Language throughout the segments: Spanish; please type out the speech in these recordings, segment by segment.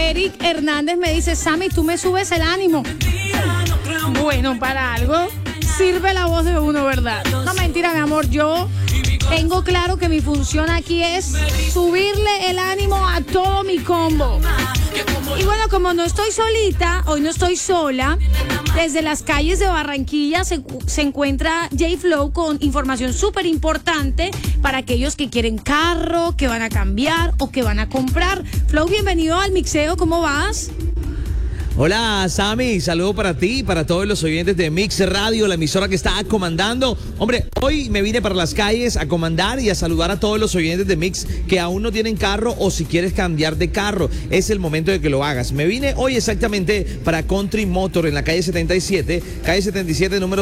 Eric Hernández me dice, Sammy, tú me subes el ánimo. Bueno, para algo sirve la voz de uno, ¿verdad? No, mentira, mi amor, yo tengo claro que mi función aquí es subirle el ánimo a todo mi combo. Y bueno, como no estoy solita, hoy no estoy sola, desde las calles de Barranquilla se encuentra J-Flow con información súper importante para aquellos que quieren carro, que van a cambiar o que van a comprar. Flow, bienvenido al mixeo, ¿cómo vas? Hola, Sammy, saludo para ti y para todos los oyentes de Mix Radio, la emisora que está comandando. Hombre, hoy me vine para las calles a comandar y a saludar a todos los oyentes de Mix que aún no tienen carro o si quieres cambiar de carro, es el momento de que lo hagas. Me vine hoy exactamente para Country Motor en la calle 77, número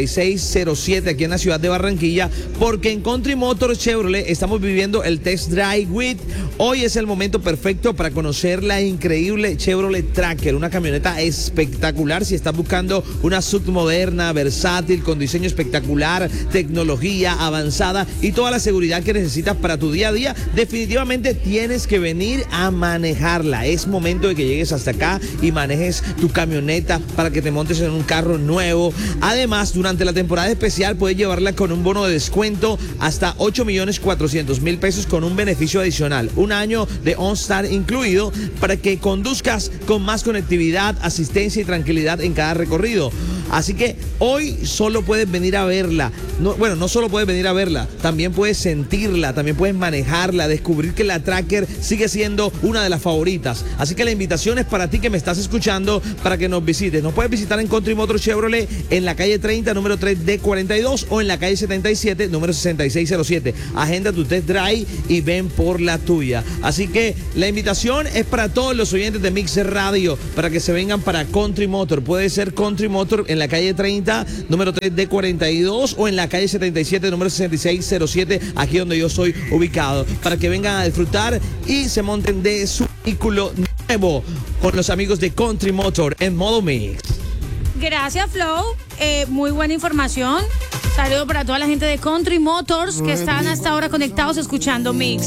6607 aquí en la ciudad de Barranquilla, porque en Country Motor Chevrolet estamos viviendo el Test Drive Week. Hoy es el momento perfecto para conocer la increíble Chevrolet Tracker, una camioneta espectacular. Si estás buscando una SUV moderna, versátil, con diseño espectacular, tecnología avanzada y toda la seguridad que necesitas para tu día a día, definitivamente tienes que venir a manejarla. Es momento de que llegues hasta acá y manejes tu camioneta para que te montes en un carro nuevo. Además, durante la temporada especial puedes llevarla con un bono de descuento hasta 8.400.000 pesos con un beneficio adicional, un año de OnStar incluido, para que conduzcas con más conectividad, asistencia y tranquilidad en cada recorrido. Así que hoy solo puedes venir a verla. No solo puedes venir a verla, también puedes sentirla, también puedes manejarla, descubrir que la Tracker sigue siendo una de las favoritas. Así que la invitación es para ti que me estás escuchando, para que nos visites. Nos puedes visitar en Country Motor Chevrolet en la calle 30, número 3D42 o en la calle 77, número 6607. Agenda tu test drive y ven por la tuya. Así que la invitación es para todos los oyentes de Mix Radio, para que se vengan para Country Motor. Puede ser Country Motor en la calle 30, número 3D42 o en la calle 77, número 6607, aquí donde yo soy ubicado, para que vengan a disfrutar y se monten de su vehículo nuevo con los amigos de Country Motor en modo Mix. Gracias, Flow. Muy buena información. Saludo para toda la gente de Country Motors que están hasta ahora conectados escuchando Mix.